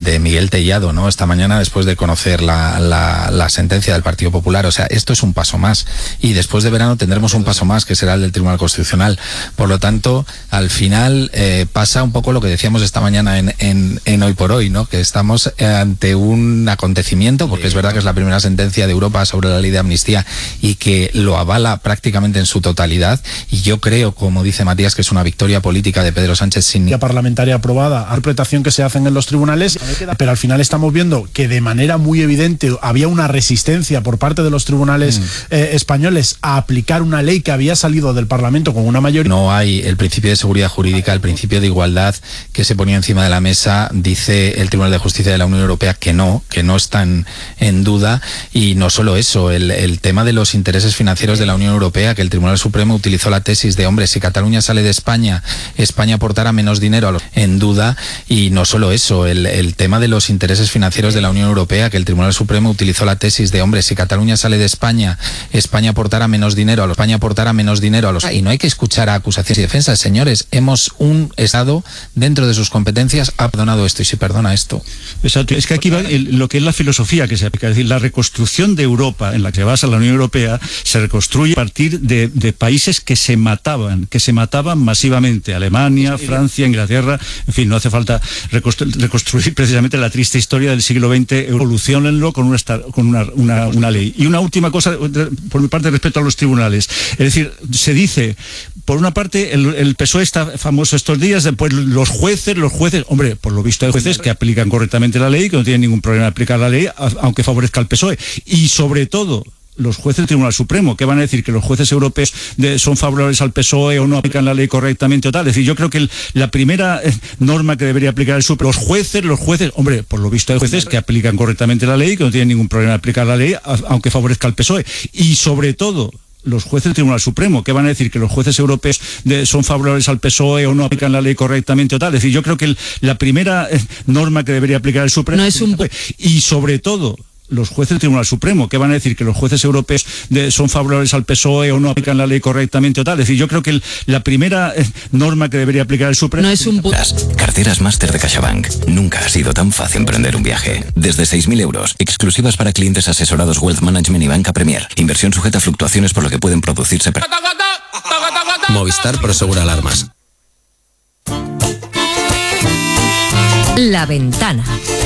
de Miguel Tellado, ¿no? Esta mañana, después de conocer la sentencia del Partido Popular. O sea, esto es un paso más, y después de verano tendremos un paso más, que será el del Tribunal Constitucional. Por lo tanto, al final pasa un poco lo que decíamos esta mañana en Hoy por Hoy, ¿no? Que estamos ante un acontecimiento, porque es verdad que es la primera sentencia de Europa sobre la ley de amnistía y que lo avala prácticamente en su totalidad, y yo creo, como dice Matías, que es una victoria política de Pedro Sánchez sin... Ya parlamentaria aprobada, interpretación que se hacen en los tribunales, pero al final estamos viendo que de manera muy evidente había una resistencia por parte de los tribunales españoles a aplicar una ley que había salido del Parlamento con una mayoría. No hay el principio de seguridad jurídica, el principio de igualdad que se ponía encima de la mesa, dice el Tribunal de Justicia de la Unión Europea que no están en duda, y no solo eso, el tema de los intereses financieros de la Unión Europea, que el Tribunal Supremo utilizó la tesis de, hombre, si Cataluña sale de España, España aportará menos dinero a los... en duda, y no solo eso, el tema de los intereses financieros de la Unión Europea, que el Tribunal Supremo utilizó la tesis de, hombre, si Cataluña sale de España, España aportará menos dinero a los... Y no hay que escuchar a acusaciones y defensas, señores, un Estado dentro de sus competencias ha perdonado esto, y si perdona esto. Exacto, es que aquí va lo que es la filosofía que se aplica, es decir, la reconstrucción de Europa en la que se basa la Unión Europea se reconstruye a partir de países que se mataban masivamente, Alemania, Francia, Inglaterra, en fin, no hace falta reconstruir precisamente la triste historia del siglo XX, evoluciónenlo con una ley. Y una última cosa por mi parte respecto a los tribunales, es decir, se dice, por una parte, el PSOE está famoso estos días, después los jueces, hombre, por lo visto hay jueces que aplican correctamente la ley, que no tienen ningún problema en aplicar la ley, aunque favorezca al PSOE, y sobre todo los jueces del Tribunal Supremo, que van a decir que los jueces europeos son favorables al PSOE o no aplican la ley correctamente o tal. Es decir, yo creo que la primera norma que debería aplicar el Supremo, los jueces, hombre, por lo visto hay jueces que aplican correctamente la ley, que no tienen ningún problema en aplicar la ley, aunque favorezca al PSOE, y sobre todo los jueces del Tribunal Supremo, que van a decir que los jueces europeos son favorables al PSOE o no aplican la ley correctamente o tal. Es decir, yo creo que la primera norma que debería aplicar el Supremo y sobre todo los jueces del Tribunal Supremo, que van a decir que los jueces europeos son favorables al PSOE o no aplican la ley correctamente o tal. Es decir, yo creo que la primera norma que debería aplicar el Supremo... Las carteras máster de CaixaBank. Nunca ha sido tan fácil emprender un viaje. Desde 6.000 euros, exclusivas para clientes asesorados Wealth Management y Banca Premier. Inversión sujeta a fluctuaciones por lo que pueden producirse... Movistar Prosegura Alarmas. La Ventana.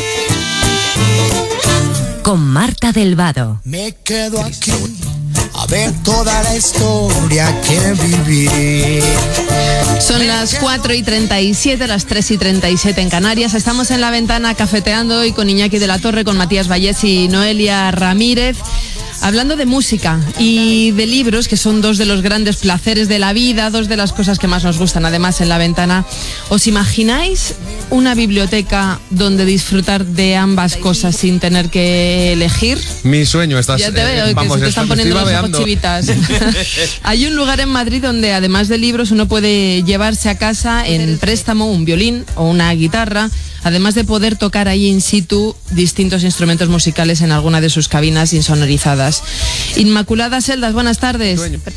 Con Marta del Vado. Me quedo aquí a ver toda la historia que viví. Son las 4:37, las 3:37 en Canarias. Estamos en La Ventana cafeteando hoy con Iñaki de la Torre, con Matías Vallés y Noelia Ramírez, hablando de música y de libros, que son dos de los grandes placeres de la vida, dos de las cosas que más nos gustan además en La Ventana. ¿Os imagináis una biblioteca donde disfrutar de ambas cosas sin tener que elegir? Mi sueño, estás... Ya te veo, que se te están poniendo los ojos chivitas. Hay un lugar en Madrid donde además de libros uno puede llevarse a casa en préstamo un violín o una guitarra, además de poder tocar ahí in situ distintos instrumentos musicales en alguna de sus cabinas insonorizadas. Inmaculada Seldas, buenas tardes.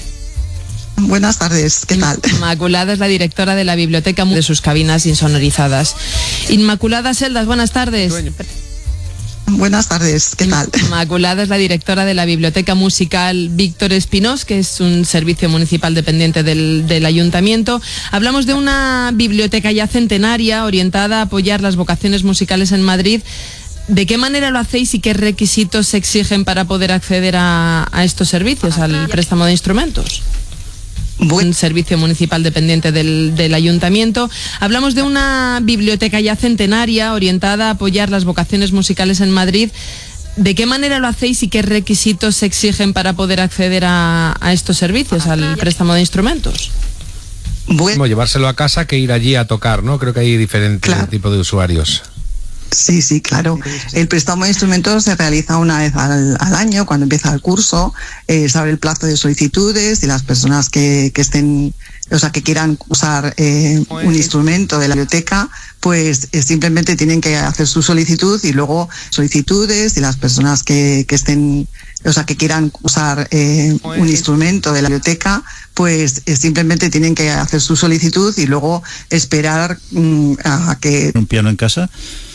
Buenas tardes, ¿qué tal? Inmaculada es la directora de la biblioteca de sus cabinas insonorizadas. Inmaculada Seldas, buenas tardes. Buenas tardes, ¿qué tal? Inmaculada es la directora de la Biblioteca Musical Víctor Espinós, que es un servicio municipal dependiente del ayuntamiento. Hablamos de una biblioteca ya centenaria orientada a apoyar las vocaciones musicales en Madrid. ¿De qué manera lo hacéis y qué requisitos se exigen para poder acceder a estos servicios, al préstamo de instrumentos? Un servicio municipal dependiente del ayuntamiento. Hablamos de una biblioteca ya centenaria orientada a apoyar las vocaciones musicales en Madrid. ¿De qué manera lo hacéis y qué requisitos se exigen para poder acceder a estos servicios, al préstamo de instrumentos? Bueno, llevárselo a casa que ir allí a tocar, ¿no? Creo que hay diferentes tipos de usuarios. Sí, claro. El préstamo de instrumentos se realiza una vez al año, cuando empieza el curso. Se abre el plazo de solicitudes y las personas que estén, o sea, que quieran usar un instrumento de la biblioteca, pues simplemente tienen que hacer su solicitud y luego solicitudes y las personas que estén, o sea, que quieran usar un instrumento de la biblioteca, pues simplemente tienen que hacer su solicitud y luego esperar a que... ¿Un piano en casa?